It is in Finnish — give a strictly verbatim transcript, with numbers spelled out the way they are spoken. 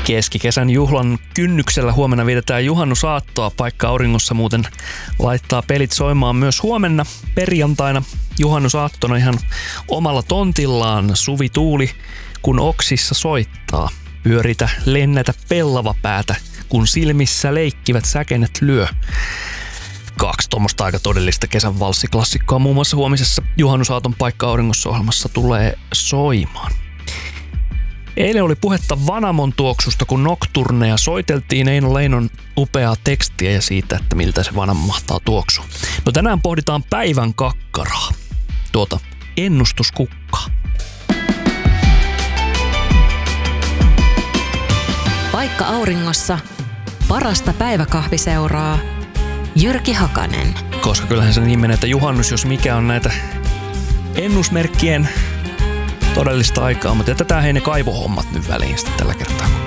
Keskikesän juhlan kynnyksellä huomenna vietetään juhannusaattoa. Paikka auringossa muuten laittaa pelit soimaan myös huomenna perjantaina juhannusaattona ihan omalla tontillaan. Suvi tuuli, kun oksissa soittaa. Pyöritä, lennätä pellava päätä, kun silmissä leikkivät säkenet lyö. Kaksi tuommoista aika todellista kesän valssiklassikkoa muun muassa huomisessa juhannusaaton Paikka auringossa -ohjelmassa tulee soimaan. Eilen oli puhetta Vanamon tuoksusta, kun Nocturneja soiteltiin Eino Leinon upeaa tekstiä ja siitä, että miltä se Vanamo mahtaa tuoksua. No tänään pohditaan päivän kakkaraa, tuota ennustuskukkaa. Paikka auringossa, parasta päiväkahviseuraa, Jyrki Hakanen. Koska kyllähän se niin menee, että juhannus, jos mikä on näitä ennusmerkkien todellista aikaa, mutta jätetään hei ne kaivohommat nyt väliin sitten tällä kertaa.